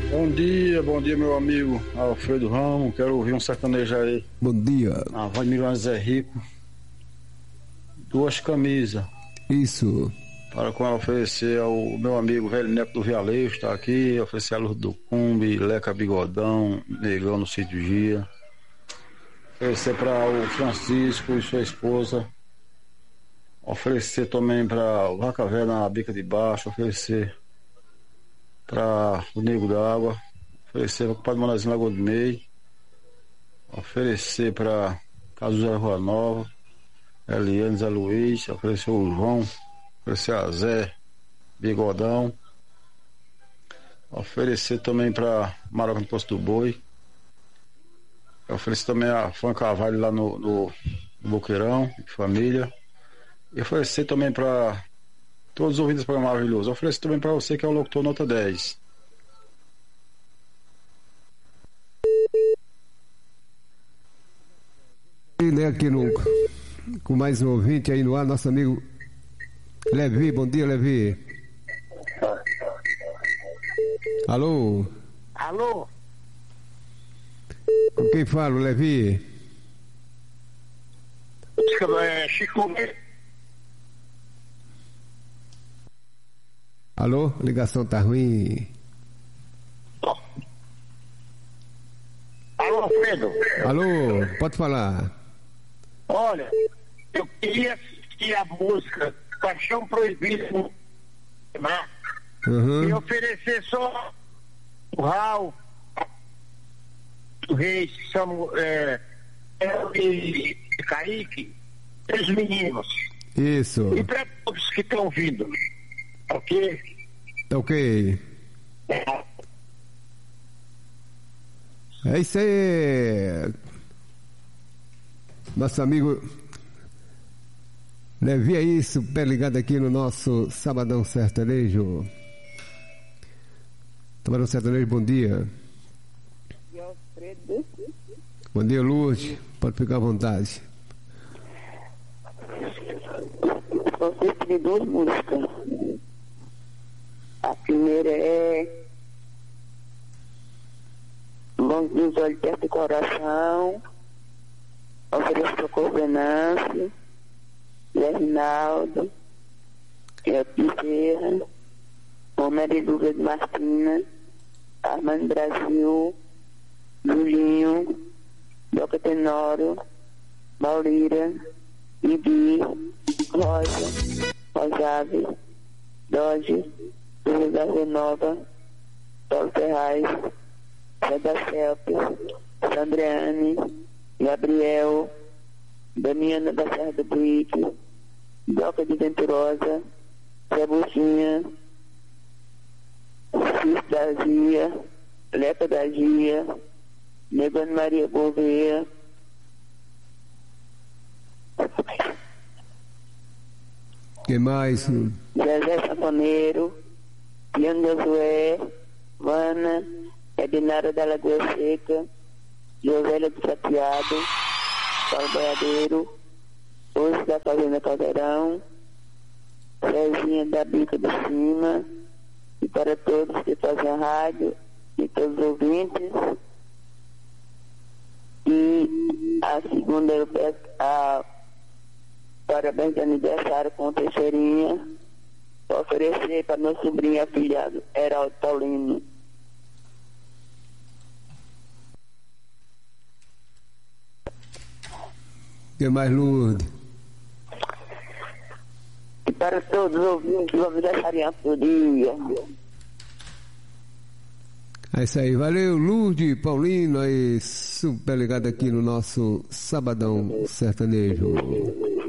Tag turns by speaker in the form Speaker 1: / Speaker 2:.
Speaker 1: Bom dia, meu amigo Alfredo Ramos. Quero ouvir um sertanejo aí.
Speaker 2: Bom dia.
Speaker 1: Na voz de Milhões Zé Rico. 2 camisas.
Speaker 2: Isso.
Speaker 1: Para oferecer ao meu amigo Velho Neto do Vialejo, está aqui. Oferecer a Luz do Cumbi, Leca Bigodão, Negão no Sítio Dia. Oferecer para o Francisco e sua esposa. Oferecer também para o Vaca Velha na Bica de Baixo. Oferecer para o Nego d'Água, oferecer para o Padre Manazinho Lagoa do Meio, oferecer para Caso Rua Nova, Eliane Zé Luiz, oferecer o João, oferecer a Zé Bigodão, oferecer também para Maroca no Posto do Boi, oferecer também a Fã Cavalho lá no Boqueirão, família, e oferecer também para todos os ouvintes do programa maravilhoso. Ofereço também para você que é o locutor nota 10.
Speaker 2: E aqui com mais um ouvinte aí no ar, nosso amigo Levi. Bom dia, Levi. Alô?
Speaker 3: Alô?
Speaker 2: Com quem falo, Levi?
Speaker 3: Chico.
Speaker 2: Alô? A ligação tá ruim.
Speaker 3: Alô, Alfredo?
Speaker 2: Alô? Pode falar.
Speaker 3: Olha, eu queria assistir a música Paixão Proibida, né? E oferecer só o Raul, o Reis, que são e Kaique, 3 meninos.
Speaker 2: Isso.
Speaker 3: E para todos que estão ouvindo, ok?
Speaker 2: Ok. É isso aí. Nosso amigo Levi aí, super ligado aqui no nosso Sabadão Sertanejo. Sabadão Sertanejo, bom dia. Bom dia, Lourdes. Pode ficar à vontade.
Speaker 4: Você tem 2 músicas. A primeira é Longe dos Olhos, Perto do Coração. Ofereço para Covenâncio, Zé Rinaldo, Bezerra, Romero Lucas de Martina, Armando Brasil, Julinho, Doca Tenório, Maurira, Ibi, Rosa, Rosave, Doge, Lula da Renova, Paulo Ferraz, Zé da Celpe, Sandreane, Gabriel, Damiana da Serra do Brique, Doca de Venturosa, Zé Buchinha, Cis da Gia, Leca da Gia, Negando Maria Gouveia,
Speaker 2: Quem mais?
Speaker 4: Zezé Sanfoneiro, Piano Josué, Vana, Edinara da Lagoa Seca, Josélia do Sapiado, Paulo Boiadeiro, Osso da Fazenda Caldeirão, Cezinha da Bica de Cima, e para todos que fazem a rádio, e todos os ouvintes. E a segunda eu peço a parabéns de aniversário com o Teixeirinha, para oferecer para meu sobrinho afilhado, Heraldo Paulino.
Speaker 2: Quem mais, Lourdes?
Speaker 4: E para todos os ouvintes do aniversariante do dia.
Speaker 2: É isso aí, valeu, Lourdes, Paulino, aí super ligado aqui no nosso Sabadão Sertanejo.